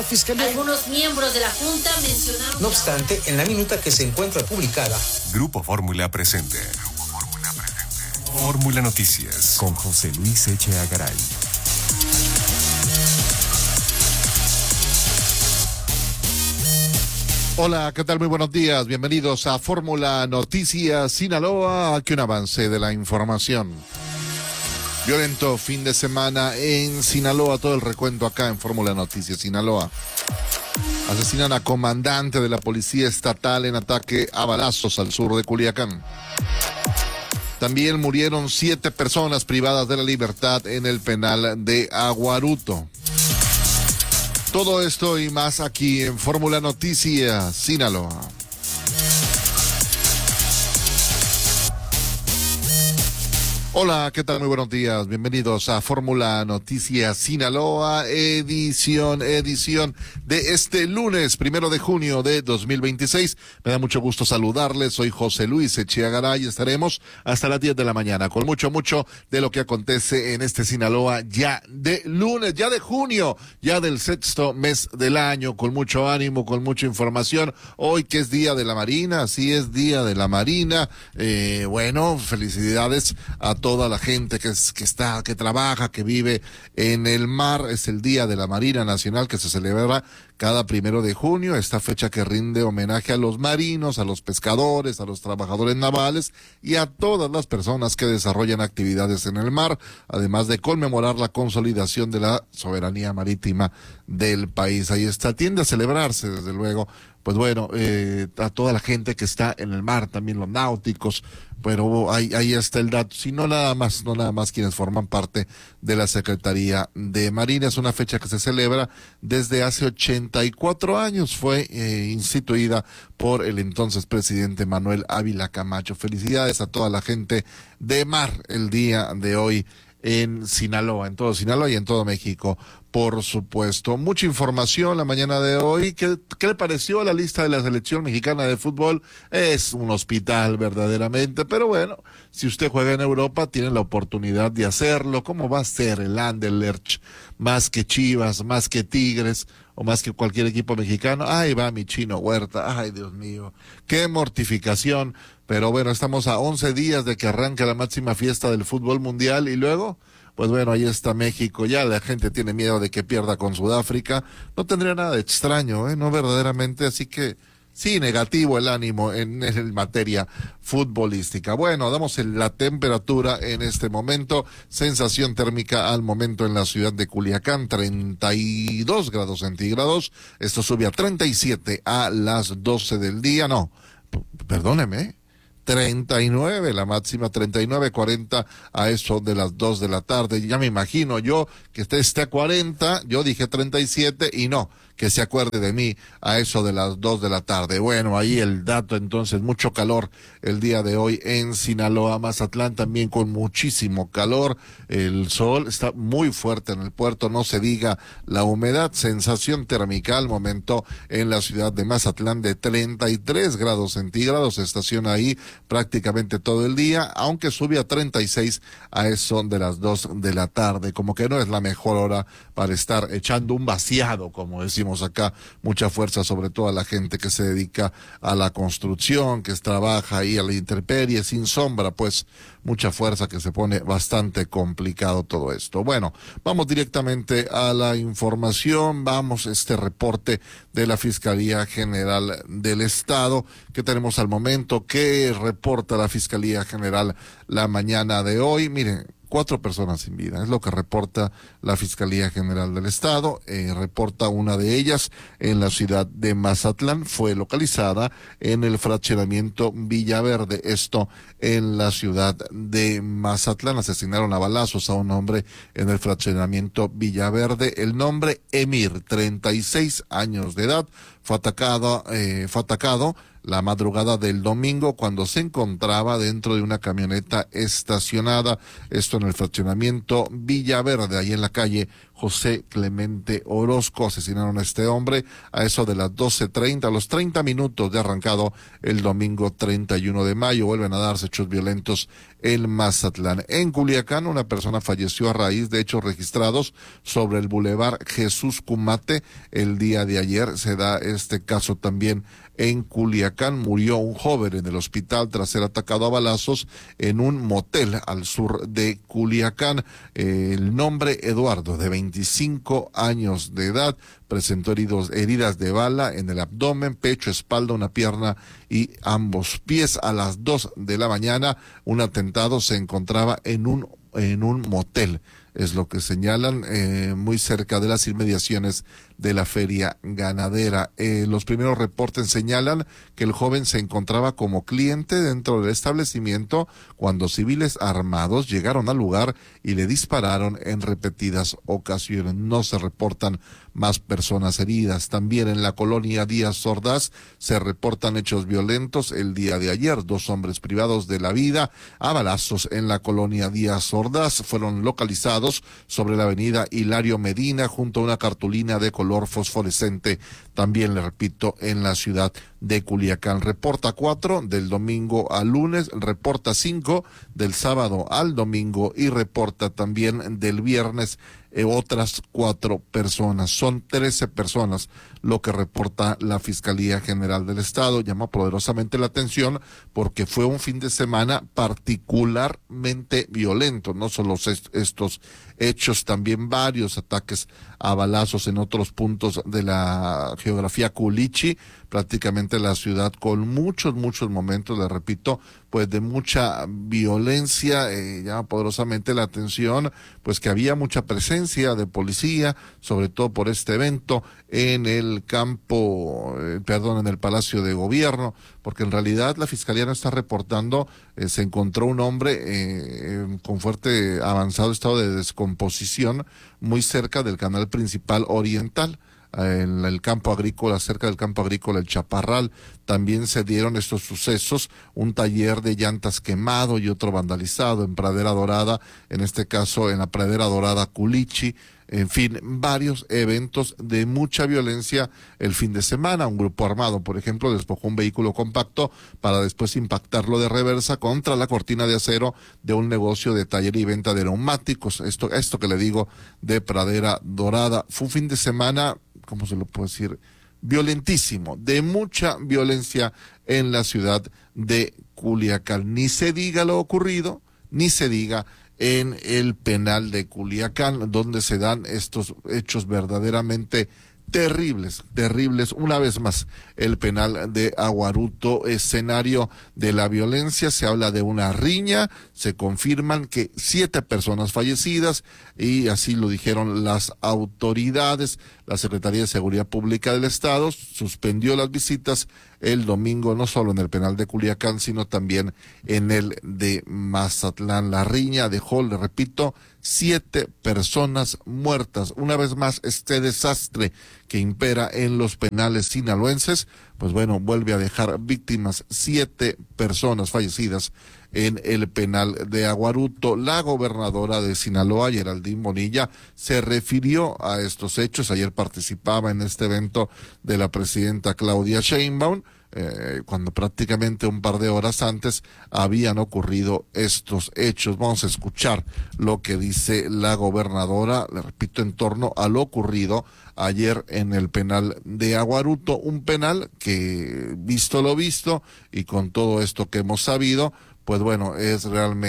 Fiscalía. Algunos miembros de la Junta mencionaron... No obstante, en la minuta que se encuentra publicada, Grupo Fórmula presente. Fórmula Noticias con José Luis Echeagaray. Hola, ¿qué tal? Muy buenos días. Bienvenidos a Fórmula Noticias Sinaloa. Aquí un avance de la información. Violento fin de semana en Sinaloa. Todo el recuento acá en Fórmula Noticias Sinaloa. Asesinan a comandante de la policía estatal en ataque a balazos al sur de Culiacán. También murieron 7 personas privadas de la libertad en el penal de Aguaruto. Todo esto y más aquí en Fórmula Noticias Sinaloa. Hola, ¿qué tal? Muy buenos días. Bienvenidos a Fórmula Noticias Sinaloa, edición de este lunes, 1 de junio de 2026. Me da mucho gusto saludarles. Soy José Luis Echeagaray y estaremos hasta las 10 de la mañana con mucho de lo que acontece en este Sinaloa ya de lunes, ya de junio, ya del sexto mes del año, con mucho ánimo, con mucha información. Hoy que es Día de la Marina, sí es Día de la Marina. Bueno, felicidades a toda la gente que trabaja, que vive en el mar. Es el Día de la Marina Nacional que se celebra cada 1 de junio, esta fecha que rinde homenaje a los marinos, a los pescadores, a los trabajadores navales y a todas las personas que desarrollan actividades en el mar, además de conmemorar la consolidación de la soberanía marítima del país. Ahí está, tiende a celebrarse, desde luego, pues bueno, a toda la gente que está en el mar, también los náuticos, pero ahí está el dato. Si no nada más quienes forman parte de la Secretaría de Marina. Es una fecha que se celebra desde hace 84 años. Fue instituida por el entonces presidente Manuel Ávila Camacho. Felicidades a toda la gente de mar el día de hoy en Sinaloa, en todo Sinaloa y en todo México, por supuesto. Mucha información la mañana de hoy. ¿Qué le pareció la lista de la selección mexicana de fútbol? Es un hospital verdaderamente, pero bueno, si usted juega en Europa, tiene la oportunidad de hacerlo. ¿Cómo va a ser el Anderlecht? Más que Chivas, más que Tigres, o más que cualquier equipo mexicano. Ahí va mi Chino Huerta. Ay, Dios mío, qué mortificación. Pero bueno, estamos a 11 días de que arranque la máxima fiesta del fútbol mundial y luego, pues bueno, ahí está México. Ya la gente tiene miedo de que pierda con Sudáfrica. No tendría nada de extraño, no verdaderamente, así que sí, negativo el ánimo en materia futbolística. Bueno, damos la temperatura en este momento. Sensación térmica al momento en la ciudad de Culiacán, 32 grados centígrados. Esto sube a 37 a las 12 del día. No, perdóneme, 39, la máxima 39, 40 a eso de las 2 de la tarde. Ya me imagino yo que esté a 40, yo dije 37 y no, que se acuerde de mí a eso de las 2 de la tarde. Bueno, ahí el dato entonces, mucho calor el día de hoy en Sinaloa. Mazatlán también con muchísimo calor, el sol está muy fuerte en el puerto, no se diga la humedad. Sensación térmica al momento en la ciudad de Mazatlán de 33 grados centígrados, estaciona ahí prácticamente todo el día, aunque sube a 36 a eso de las 2 de la tarde, como que no es la mejor hora para estar echando un vaciado, como decimos acá. Mucha fuerza sobre todo a la gente que se dedica a la construcción, que trabaja ahí a la intemperie, sin sombra, pues mucha fuerza, que se pone bastante complicado todo esto. Bueno, vamos directamente a la información. Vamos a este reporte de la Fiscalía General del Estado que tenemos al momento. ¿Qué reporta la Fiscalía General la mañana de hoy? Miren, 4 personas sin vida, es lo que reporta la Fiscalía General del Estado. Reporta una de ellas en la ciudad de Mazatlán, fue localizada en el fraccionamiento Villaverde, esto en la ciudad de Mazatlán. Asesinaron a balazos a un hombre en el fraccionamiento Villaverde. El nombre Emir, 36 años de edad, fue atacado la madrugada del domingo cuando se encontraba dentro de una camioneta estacionada, esto en el fraccionamiento Villaverde, ahí en la calle José Clemente Orozco. Asesinaron a este hombre a eso de las 12:30, a los 30 minutos de arrancado el domingo 31 de mayo. Vuelven a darse hechos violentos en Mazatlán. En Culiacán, una persona falleció a raíz de hechos registrados sobre el bulevar Jesús Cumate. El día de ayer se da este caso también en Culiacán. Murió un joven en el hospital tras ser atacado a balazos en un motel al sur de Culiacán. El nombre Eduardo, de 25 años de edad, presentó heridas de bala en el abdomen, pecho, espalda, una pierna y ambos pies. A las 2 de la mañana, un atentado se encontraba en un motel, es lo que señalan, muy cerca de las inmediaciones de la feria ganadera. Los primeros reportes señalan que el joven se encontraba como cliente dentro del establecimiento cuando civiles armados llegaron al lugar y le dispararon en repetidas ocasiones. No se reportan más personas heridas. También en la colonia Díaz Ordaz se reportan hechos violentos el día de ayer. 2 hombres privados de la vida a balazos en la colonia Díaz Ordaz fueron localizados sobre la avenida Hilario Medina junto a una cartulina de color fosforescente, también le repito, en la ciudad de Culiacán. Reporta 4 del domingo al lunes, reporta 5 del sábado al domingo y reporta también del viernes otras 4 personas. Son 13 personas lo que reporta la Fiscalía General del Estado. Llama poderosamente la atención porque fue un fin de semana particularmente violento. No solo estos hechos, también varios ataques a balazos en otros puntos de la geografía culichi, prácticamente la ciudad con muchos momentos, le repito, pues de mucha violencia. Llama poderosamente la atención pues que había mucha presencia de policía, sobre todo por este evento en el en el Palacio de Gobierno, porque en realidad la Fiscalía no está reportando. Se encontró un hombre con fuerte avanzado estado de descomposición muy cerca del canal principal oriental, en el campo agrícola, cerca del campo agrícola El Chaparral. También se dieron estos sucesos, un taller de llantas quemado y otro vandalizado en Pradera Dorada, en este caso en la Pradera Dorada Culichi. En fin, varios eventos de mucha violencia el fin de semana. Un grupo armado, por ejemplo, despojó un vehículo compacto para después impactarlo de reversa contra la cortina de acero de un negocio de taller y venta de neumáticos. Esto que le digo de Pradera Dorada. Fue un fin de semana, ¿cómo se lo puedo decir? Violentísimo, de mucha violencia en la ciudad de Culiacán. Ni se diga lo ocurrido, ni se diga en el penal de Culiacán, donde se dan estos hechos verdaderamente terribles. Una vez más, el penal de Aguaruto, escenario de la violencia. Se habla de una riña, se confirman que 7 personas fallecidas, y así lo dijeron las autoridades. La Secretaría de Seguridad Pública del Estado suspendió las visitas el domingo, no solo en el penal de Culiacán, sino también en el de Mazatlán. La riña dejó, le repito, 7 personas muertas. Una vez más, este desastre que impera en los penales sinaloenses, pues bueno, vuelve a dejar víctimas, 7 personas fallecidas en el penal de Aguaruto. La gobernadora de Sinaloa, Geraldine Bonilla, se refirió a estos hechos. Ayer participaba en este evento de la presidenta Claudia Sheinbaum, cuando prácticamente un par de horas antes habían ocurrido estos hechos. Vamos a escuchar lo que dice la gobernadora, le repito, en torno a lo ocurrido ayer en el penal de Aguaruto, un penal que, visto lo visto y con todo esto que hemos sabido, pues bueno, es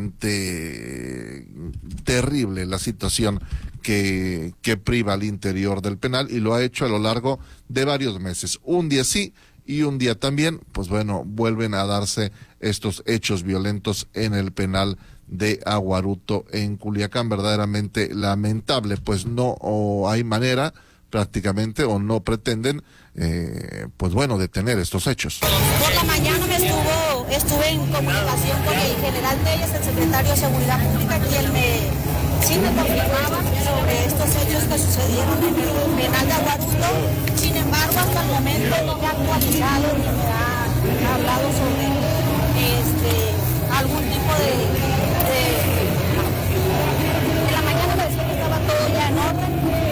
realmente terrible la situación que priva al interior del penal, y lo ha hecho a lo largo de varios meses. Un día sí y un día también, pues bueno, vuelven a darse estos hechos violentos en el penal de Aguaruto en Culiacán. Verdaderamente lamentable, pues no hay manera prácticamente, o no pretenden, pues bueno, detener estos hechos. Por la mañana estuve en comunicación con el general Telles, el secretario de Seguridad Pública, y él sí me confirmaba sobre estos hechos que sucedieron en el penal de Aguaruto. Sin embargo, hasta el momento no me ha actualizado ni me ha hablado sobre algún tipo de... En la mañana me decía que estaba todo ya en orden.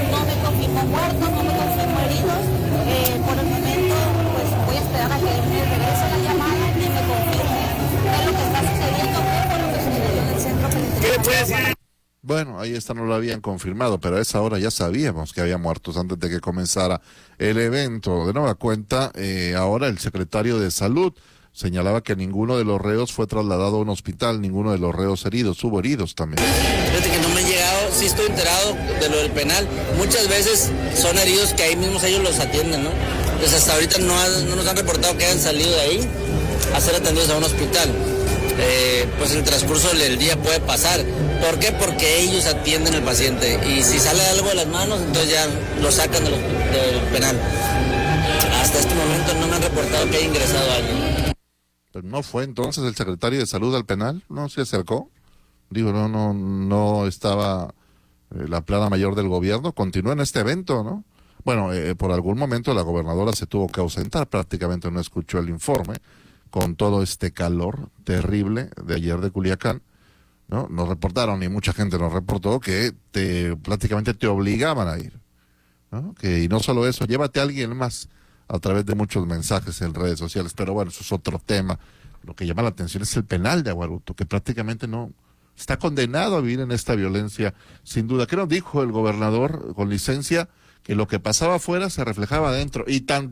Bueno, ahí esta no lo habían confirmado, pero a esa hora ya sabíamos que había muertos antes de que comenzara el evento. De nueva cuenta, ahora el secretario de Salud señalaba que ninguno de los reos fue trasladado a un hospital, ninguno de los reos heridos, hubo heridos también. Desde que no me han llegado, sí estoy enterado de lo del penal. Muchas veces son heridos que ahí mismos ellos los atienden, ¿no? Pues hasta ahorita no nos han reportado que hayan salido de ahí a ser atendidos a un hospital. Pues en el transcurso del día puede pasar. ¿Por qué? Porque ellos atienden al paciente y si sale algo de las manos, entonces ya lo sacan del penal. Hasta este momento no me han reportado que haya ingresado alguien. ¿Pero no fue entonces el secretario de Salud al penal? ¿No se acercó? Digo, no estaba la plana mayor del gobierno. Continúa en este evento, ¿no? Bueno, por algún momento la gobernadora se tuvo que ausentar, prácticamente no escuchó el informe, con todo este calor terrible de ayer de Culiacán, ¿no? Nos reportaron, y mucha gente nos reportó, que prácticamente te obligaban a ir, ¿no? Y no solo eso, llévate a alguien más, a través de muchos mensajes en redes sociales, pero bueno, eso es otro tema. Lo que llama la atención es el penal de Aguaruto, que prácticamente no está condenado a vivir en esta violencia, sin duda. ¿Qué nos dijo el gobernador con licencia? Que lo que pasaba afuera se reflejaba adentro, y tan,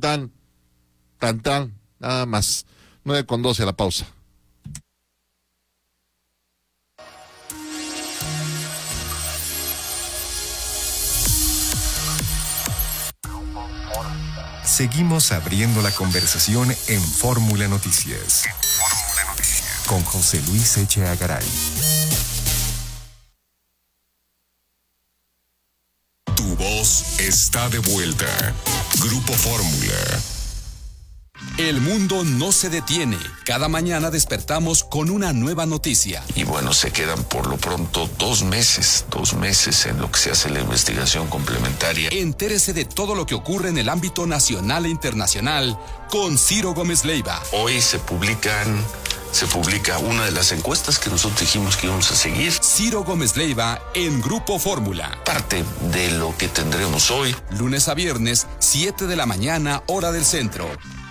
nada más. 9:12 a la pausa. Seguimos abriendo la conversación en Fórmula Noticias. Con José Luis Eche Garay. Tu voz está de vuelta. Grupo Fórmula. El mundo no se detiene. Cada mañana despertamos con una nueva noticia. Y bueno, se quedan por lo pronto 2 meses en lo que se hace la investigación complementaria. Entérese de todo lo que ocurre en el ámbito nacional e internacional con Ciro Gómez Leiva. Hoy se publica una de las encuestas que nosotros dijimos que íbamos a seguir. Ciro Gómez Leiva en Grupo Fórmula. Parte de lo que tendremos hoy. Lunes a viernes, 7 de la mañana, hora del centro.